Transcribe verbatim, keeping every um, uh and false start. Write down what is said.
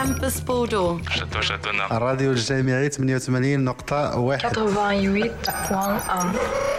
كامبس بوردو. شدوا شدونا الراديو الجامعي ثمانية وثمانين نقطة واحد. ثمانية وثمانين فاصلة واحد.